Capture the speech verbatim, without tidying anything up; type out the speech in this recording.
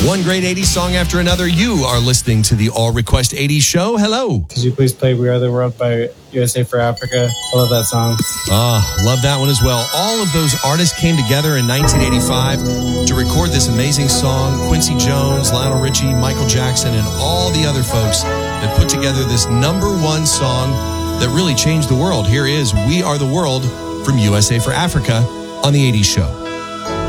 One great eighties song after another. You are listening to the All Request eighties show. Hello. Could you please play We Are the World by U S A for Africa? I love that song. Ah, love that one as well. All of those artists came together in nineteen eighty-five to record this amazing song. Quincy Jones, Lionel Richie, Michael Jackson, and all the other folks that put together this number one song that really changed the world. Here is We Are the World from U S A for Africa on the eighties show.